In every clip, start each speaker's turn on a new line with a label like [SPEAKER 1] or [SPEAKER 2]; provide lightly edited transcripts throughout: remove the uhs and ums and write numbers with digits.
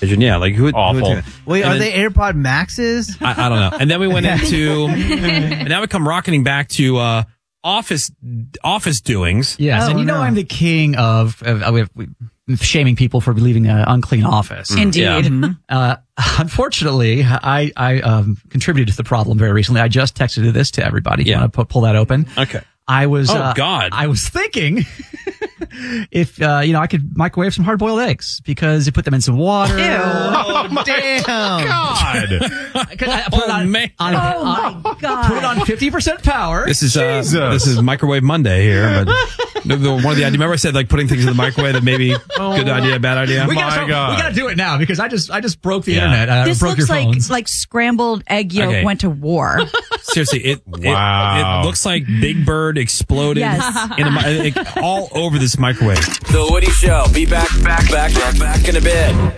[SPEAKER 1] Yeah, like who?
[SPEAKER 2] Awful.
[SPEAKER 3] Wait, are they AirPod Maxes?
[SPEAKER 1] I don't know. And then we went into, and now we come rocketing back to office doings.
[SPEAKER 4] Yes, and I'm the king of shaming people for leaving an unclean office.
[SPEAKER 5] Indeed.
[SPEAKER 1] Yeah.
[SPEAKER 4] Unfortunately, I contributed to the problem very recently. I just texted this to everybody.
[SPEAKER 1] Yeah.
[SPEAKER 4] You want to pull that open?
[SPEAKER 1] Okay.
[SPEAKER 4] I was.
[SPEAKER 1] God.
[SPEAKER 4] I was thinking if I could microwave some hard-boiled eggs because you put them in some water.
[SPEAKER 5] Ew.
[SPEAKER 3] Oh, damn.
[SPEAKER 2] God.
[SPEAKER 1] Man.
[SPEAKER 5] Oh, my God.
[SPEAKER 4] Put it on 50% power.
[SPEAKER 1] This is Microwave Monday here, but one of the ideas. Remember I said like putting things in the microwave that maybe good idea, bad idea.
[SPEAKER 4] We gotta do it now because I just broke the internet.
[SPEAKER 5] This
[SPEAKER 4] broke
[SPEAKER 5] looks
[SPEAKER 4] your phones.
[SPEAKER 5] like scrambled egg yolk went to war.
[SPEAKER 1] Seriously, it looks like Big Bird exploded all over this microwave.
[SPEAKER 6] The Woody Show. Be back in a bit.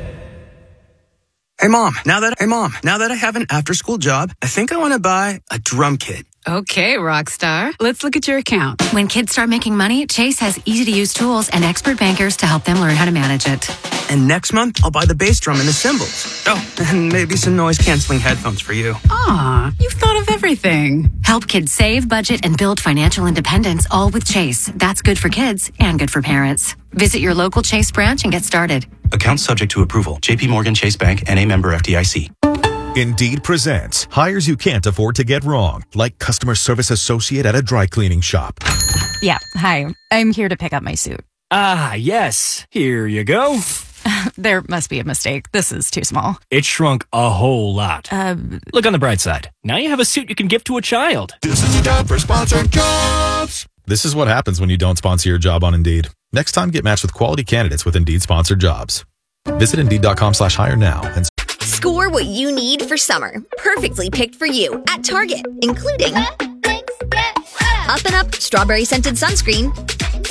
[SPEAKER 7] Hey mom, now that I have an after-school job, I think I want to buy a drum kit.
[SPEAKER 8] Okay, Rockstar. Let's look at your account.
[SPEAKER 9] When kids start making money, Chase has easy-to-use tools and expert bankers to help them learn how to manage it.
[SPEAKER 7] And next month, I'll buy the bass drum and the cymbals. Oh, and maybe some noise-canceling headphones for you.
[SPEAKER 8] Aw, you've thought of everything.
[SPEAKER 9] Help kids save, budget, and build financial independence, all with Chase. That's good for kids and good for parents. Visit your local Chase branch and get started.
[SPEAKER 10] Account subject to approval. JP Morgan Chase Bank, N.A. member FDIC.
[SPEAKER 11] Indeed presents hires you can't afford to get wrong, like customer service associate at a dry cleaning shop.
[SPEAKER 12] Yeah, hi. I'm here to pick up my suit.
[SPEAKER 13] Ah, yes. Here you go.
[SPEAKER 12] There must be a mistake. This is too small.
[SPEAKER 13] It shrunk a whole lot. Look on the bright side. Now you have a suit you can give to a child.
[SPEAKER 11] This is time for sponsored jobs. This is what happens when you don't sponsor your job on Indeed. Next time, get matched with quality candidates with Indeed sponsored jobs. Visit Indeed.com/hire now and
[SPEAKER 14] score what you need for summer. Perfectly picked for you at Target, including Up & Up Strawberry Scented Sunscreen,